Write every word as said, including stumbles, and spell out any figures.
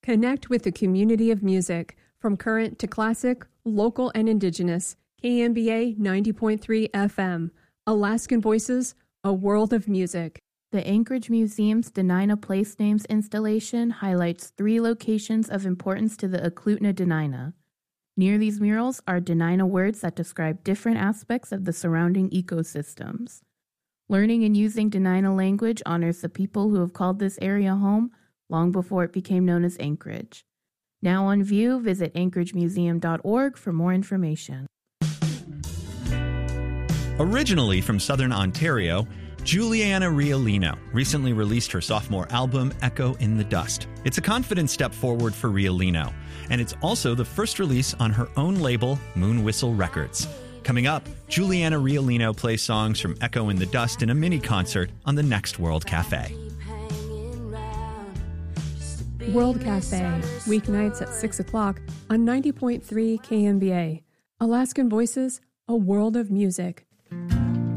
Connect with the community of music, from current to classic, local and indigenous. K M B A ninety point three F M. Alaskan Voices, a world of music. The Anchorage Museum's Dena'ina Place Names installation highlights three locations of importance to the Eklutna Dena'ina. Near these murals are Dena'ina words that describe different aspects of the surrounding ecosystems. Learning and using Dena'ina language honors the people who have called this area home long before it became known as Anchorage. Now on view, visit anchorage museum dot org for more information. Originally from Southern Ontario, Juliana Riolino recently released her sophomore album, Echo in the Dust. It's a confident step forward for Riolino, and it's also the first release on her own label, Moon Whistle Records. Coming up, Juliana Riolino plays songs from Echo in the Dust in a mini concert on the Next World Cafe. World Cafe, weeknights at six o'clock on ninety point three K M B A. Alaskan Voices, a world of music.